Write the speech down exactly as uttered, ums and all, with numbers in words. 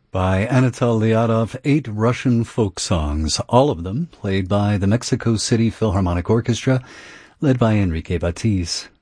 By Anatol Lyadov, eight Russian folk songs, all of them played by the Mexico City Philharmonic Orchestra, led by Enrique Batiz.